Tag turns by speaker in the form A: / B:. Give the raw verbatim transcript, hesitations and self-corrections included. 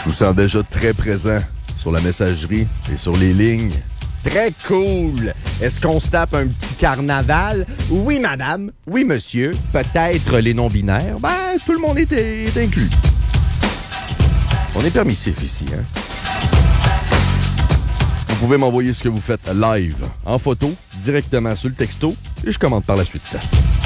A: Je vous sens déjà très présent sur la messagerie et sur les lignes.
B: Très cool. Est-ce qu'on se tape un petit carnaval? Oui, madame. Oui, monsieur. Peut-être les non-binaires. Ben, tout le monde est, est inclus.
A: On est permissif ici, hein? Vous pouvez m'envoyer ce que vous faites live, en photo, directement sur le texto, et je commente par la suite.